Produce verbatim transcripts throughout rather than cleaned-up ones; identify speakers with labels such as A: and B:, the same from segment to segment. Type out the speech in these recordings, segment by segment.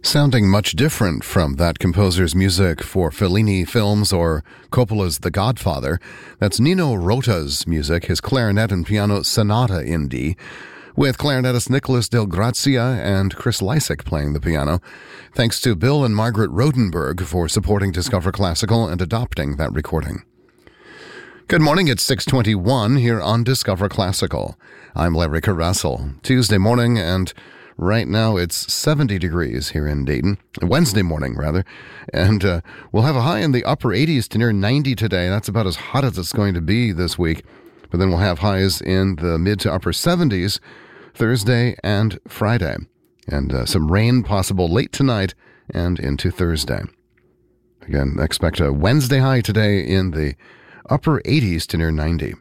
A: Sounding much different from that composer's music for Fellini films or Coppola's The Godfather, that's Nino Rota's music, his clarinet and piano Sonata in D, with clarinetist Nicholas Del Grazia and Chris Lysick playing the piano. Thanks to Bill and Margaret Rodenberg for supporting Discover Classical and adopting that recording. Good morning, it's six twenty-one here on Discover Classical. I'm Larry Caressel. Tuesday morning, and right now it's seventy degrees here in Dayton. Wednesday morning, rather. And uh, we'll have a high in the upper eighties to near ninety today. That's about as hot as it's going to be this week. But then we'll have highs in the mid to upper seventies Thursday and Friday. And uh, some rain possible late tonight and into Thursday. Again, expect a Wednesday high today in the upper eighties to near ninety.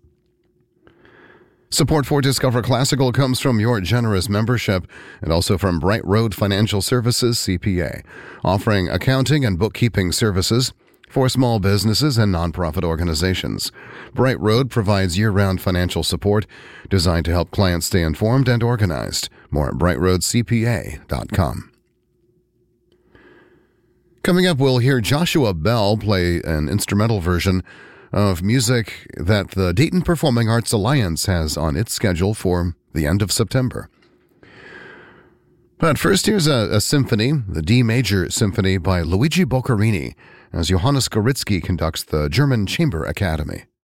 A: Support for Discover Classical comes from your generous membership and also from Bright Road Financial Services, C P A, offering accounting and bookkeeping services for small businesses and nonprofit organizations. Bright Road provides year-round financial support designed to help clients stay informed and organized. More at bright road c p a dot com. Coming up, we'll hear Joshua Bell play an instrumental version of music that the Dayton Performing Arts Alliance has on its schedule for the end of September. But first, here's a, a symphony, the D Major Symphony by Luigi Boccherini, as Johannes Gorizki conducts the German Chamber Academy.